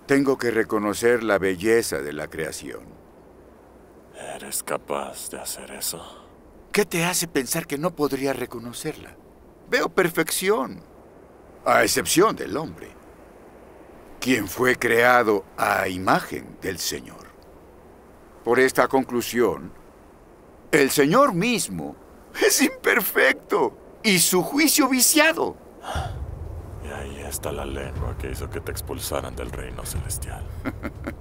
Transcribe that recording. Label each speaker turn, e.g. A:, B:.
A: Tengo que reconocer la belleza de la creación.
B: ¿Eres capaz de hacer eso?
A: ¿Qué te hace pensar que no podría reconocerla? Veo perfección, a excepción del hombre, quien fue creado a imagen del Señor. Por esta conclusión, el Señor mismo es imperfecto y su juicio viciado.
B: Y ahí está la lengua que hizo que te expulsaran del reino celestial.